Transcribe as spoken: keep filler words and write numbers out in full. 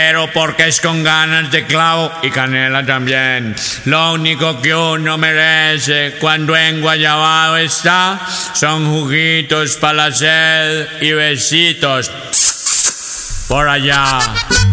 pero porque es con ganas de clavo y canela también. Lo único que uno merece cuando en Guayabao está son juguitos para la sed y besitos por allá.